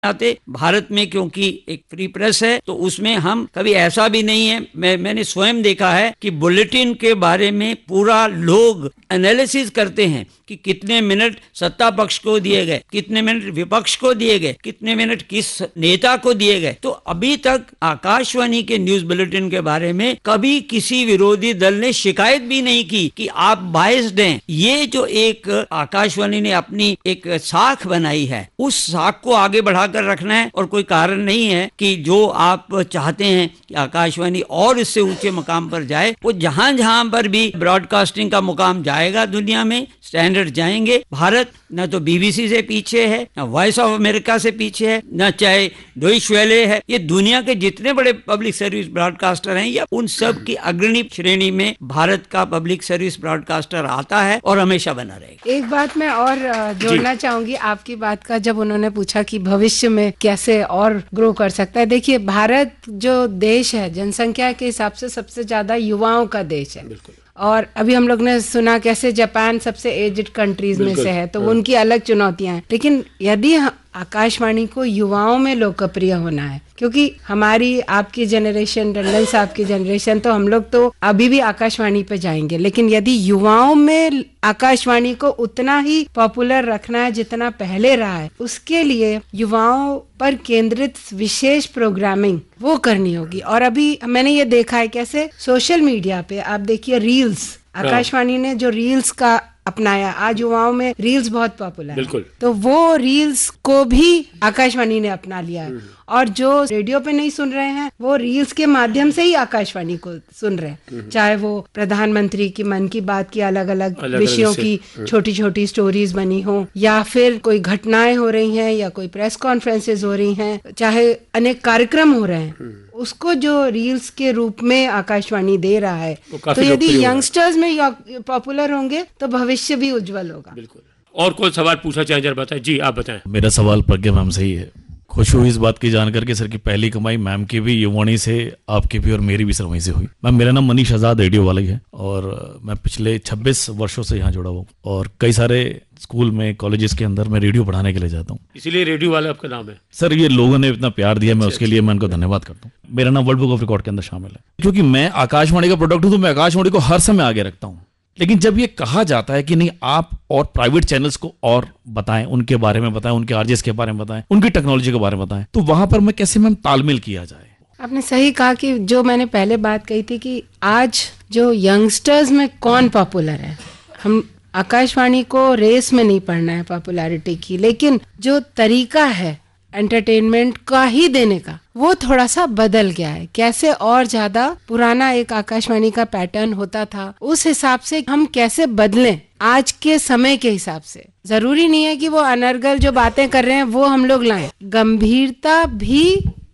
आते। भारत में क्योंकि एक फ्री प्रेस है तो उसमें हम कभी ऐसा भी नहीं है, मैंने स्वयं देखा है कि बुलेटिन के बारे में पूरा लोग एनालिसिस करते हैं कि कितने मिनट सत्ता पक्ष को दिए गए, कितने मिनट विपक्ष को दिए गए, कितने मिनट किस नेता को दिए गए। तो अभी तक आकाशवाणी के न्यूज बुलेटिन के बारे में कभी किसी विरोधी दल ने शिकायत भी नहीं की कि आप बायस्ड हैं। ये जो एक आकाशवाणी ने अपनी एक साख बनाई है, उस साख को आगे बढ़ाकर रखना है और कोई कारण नहीं है कि जो आप चाहते हैं कि आकाशवाणी और इससे ऊंचे मुकाम पर जाए, वो जहां जहां पर भी ब्रॉडकास्टिंग का मुकाम जाएगा दुनिया में, स्टैंडर्ड जाएंगे। भारत न तो बीबीसी से पीछे है, न वॉइस ऑफ अमेरिका से पीछे है, न चाहे डॉइच वेले है। ये दुनिया के जितने बड़े पब्लिक सर्विस ब्रॉडकास्टर हैं, या उन सब की अग्रणी श्रेणी में भारत का पब्लिक सर्विस ब्रॉडकास्टर आता है और हमेशा बना रहेगा। एक बात मैं और जोड़ना चाहूंगी आपकी बात का, जब उन्होंने पूछा कि भविष्य में कैसे और ग्रो कर सकता है। देखिए, भारत जो देश है जनसंख्या के हिसाब से सबसे ज्यादा युवाओं का देश है। और अभी हम लोग ने सुना कैसे जापान सबसे एज्ड कंट्रीज में से है, तो उनकी अलग चुनौतियां हैं। लेकिन यदि आकाशवाणी को युवाओं में लोकप्रिय होना है, क्योंकि हमारी आपकी जनरेशन, टंडन साहब की जनरेशन, तो हम लोग तो अभी भी आकाशवाणी पे जाएंगे, लेकिन यदि युवाओं में आकाशवाणी को उतना ही पॉपुलर रखना है जितना पहले रहा है, उसके लिए युवाओं पर केंद्रित विशेष प्रोग्रामिंग वो करनी होगी। और अभी मैंने ये देखा है कैसे सोशल मीडिया पे आप देखिए रील्स, आकाशवाणी ने जो रील्स का अपनाया, आज युवाओं में रील्स बहुत पॉपुलर है, तो वो रील्स को भी आकाशवाणी ने अपना लिया है। और जो रेडियो पे नहीं सुन रहे हैं वो रील्स के माध्यम से ही आकाशवाणी को सुन रहे हैं, चाहे वो प्रधानमंत्री की मन की बात की अलग अलग विषयों की छोटी छोटी स्टोरीज बनी हो, या फिर कोई घटनाएं हो रही हैं, या कोई प्रेस कॉन्फ्रेंसेज हो रही हैं, चाहे अनेक कार्यक्रम हो रहे हैं, उसको जो रील्स के रूप में आकाशवाणी दे रहा है। तो यदि यंगस्टर्स में पॉपुलर होंगे तो भविष्य भी उज्जवल होगा। बिल्कुल। और कोई सवाल पूछना चाहे जरा बताएं। जी आप बताएं। मेरा सवाल प्रज्ञा मैम से ही है। खुश हुई इस बात की जानकर के सर की पहली कमाई मैम की भी युवाणी से, आपकी भी और मेरी भी सर वहीं से हुई। मैम, मेरा नाम मनीष आजाद रेडियो वाला ही है और मैं पिछले 26 वर्षों से यहाँ जुड़ा हुआ हूँ और कई सारे स्कूल में, कॉलेजेस के अंदर मैं रेडियो पढ़ाने के लिए जाता हूँ। इसीलिए रेडियो वाला आपका नाम है? सर, ये लोगों ने इतना प्यार दिया, मैं उसके लिए मैं उनको धन्यवाद करता हूँ। मेरा नाम वर्ल्ड बुक ऑफ रिकॉर्ड के अंदर शामिल है, क्योंकि मैं आकाशवाणी का प्रोडक्ट हूँ तो मैं आकाशवाणी को हर समय आगे रखता हूँ। लेकिन जब ये कहा जाता है कि नहीं, आप और प्राइवेट चैनल्स को और बताएं, उनके बारे में बताएं, उनके आरजेस के बारे में बताएं, उनकी टेक्नोलॉजी के बारे में बताएं, तो वहां पर मैं कैसे मैम तालमेल किया जाए? आपने सही कहा कि जो मैंने पहले बात कही थी कि आज जो यंगस्टर्स में कौन पॉपुलर है, हम आकाशवाणी को रेस में नहीं पढ़ना है पॉपुलैरिटी की, लेकिन जो तरीका है एंटरटेनमेंट का ही देने का, वो थोड़ा सा बदल गया है। कैसे और ज्यादा पुराना एक आकाशवाणी का पैटर्न होता था, उस हिसाब से हम कैसे बदलें आज के समय के हिसाब से। जरूरी नहीं है कि वो अनर्गल जो बातें कर रहे हैं वो हम लोग लाएं, गंभीरता भी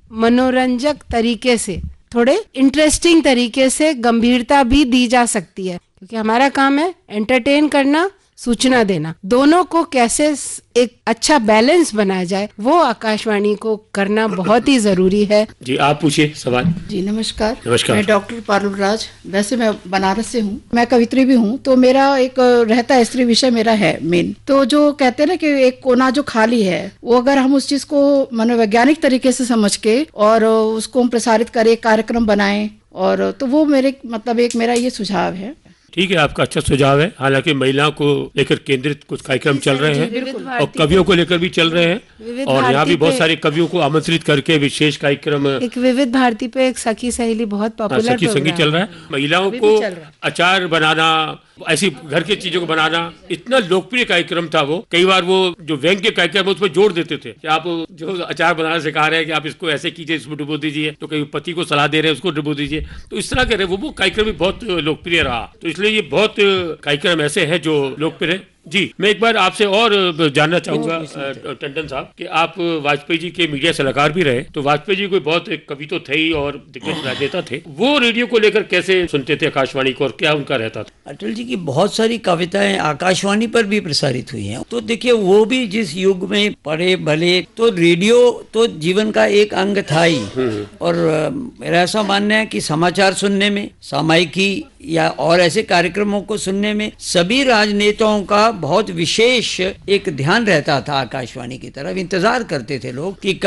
मनोरंजक तरीके से, थोड़े इंटरेस्टिंग तरीके से गंभीरता भी दी जा सकती है, क्योंकि हमारा काम है एंटरटेन करना, सूचना देना। दोनों को कैसे एक अच्छा बैलेंस बनाया जाए, वो आकाशवाणी को करना बहुत ही जरूरी है। जी आप पूछिए सवाल। जी नमस्कार। नमस्कार। मैं डॉक्टर पारुल राज, वैसे मैं बनारस से हूँ, मैं कवित्री भी हूँ, तो मेरा एक रहता है स्त्री विषय मेरा है मेन। तो जो कहते हैं ना कि एक कोना जो खाली है, वो अगर हम उस चीज को मनोवैज्ञानिक तरीके से समझ के और उसको हम प्रसारित करें, कार्यक्रम बनाएं, और तो वो मेरे मतलब एक मेरा ये सुझाव है। ठीक है, आपका अच्छा सुझाव है। हालांकि महिलाओं को लेकर केंद्रित कुछ कार्यक्रम चल रहे हैं और कवियों को लेकर भी चल रहे हैं, और यहाँ भी बहुत सारे कवियों को आमंत्रित करके विशेष कार्यक्रम, एक विविध भारती पे एक सखी सहेली बहुत पॉपुलर सखी संगीत चल रहा है। महिलाओं को अचार बनाना, ऐसी घर की चीजों को बनाना, इतना लोकप्रिय कार्यक्रम था वो। कई बार वो जो व्यंग्य कार्यक्रम उसमें जोड़ देते थे कि आप जो अचार बनाना सिखा रहे हैं कि आप इसको ऐसे कीजिए, इसमें डुबो दीजिए, तो कहीं पति को सलाह दे रहे हैं उसको डुबो दीजिए, तो इस तरह के रहे वो कार्यक्रम भी बहुत लोकप्रिय रहा। तो इसलिए ये बहुत कार्यक्रम ऐसे हैं जो लोकप्रिय है। जी मैं एक बार आपसे और जानना चाहूंगा टंडन साहब कि आप वाजपेयी जी के मीडिया सलाहकार भी रहे, तो वाजपेयी जी कोई बहुत कवि तो थे ही और दिग्गज राजनेता थे, वो रेडियो को लेकर कैसे सुनते थे आकाशवाणी को और क्या उनका रहता था? अटल जी की बहुत सारी कविताएं आकाशवाणी पर भी प्रसारित हुई हैं। तो देखिए, वो भी जिस युग में पढ़े भले, तो रेडियो तो जीवन का एक अंग था ही। और मेरा ऐसा मानना है कि समाचार सुनने में, सामायिकी या और ऐसे कार्यक्रमों को सुनने में सभी राजनेताओं का बहुत विशेष एक ध्यान रहता था आकाशवाणी की तरफ, इंतजार करते थे लोग कि